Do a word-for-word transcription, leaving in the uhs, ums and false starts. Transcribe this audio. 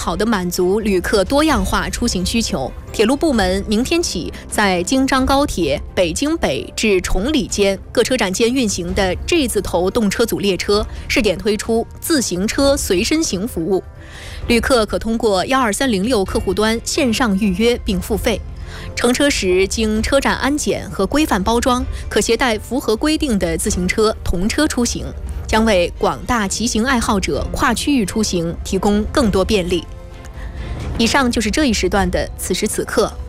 好地满足旅客多样化出行需求。铁路部门明天起，在京张高铁北京北至崇礼间各车站间运行的 G 字头动车组列车试点推出自行车随身行服务，旅客可通过幺二三零六客户端线上预约并付费。乘车时经车站安检和规范包装，可携带符合规定的自行车同车出行，将为广大骑行爱好者跨区域出行提供更多便利。以上就是这一时段的此时此刻。